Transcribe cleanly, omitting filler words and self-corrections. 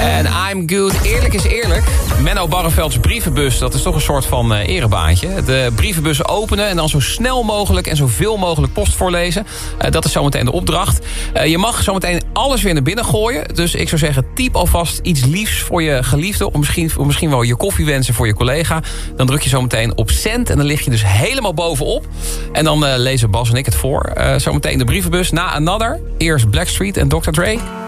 En I'm good. Eerlijk is eerlijk. Menno Barrevelds brievenbus, dat is toch een soort van erebaantje. De brievenbus openen en dan zo snel mogelijk en zoveel mogelijk post voorlezen. Dat is zometeen de opdracht. Je mag zometeen alles weer naar binnen gooien. Dus ik zou zeggen, typ alvast iets liefs voor je geliefde. Of misschien wel je koffiewensen voor je collega. Dan druk je zometeen op send en dan lig je dus helemaal bovenop. En dan lezen Bas en ik het voor. Zometeen de brievenbus na Another. Eerst Blackstreet en Dr. Dre.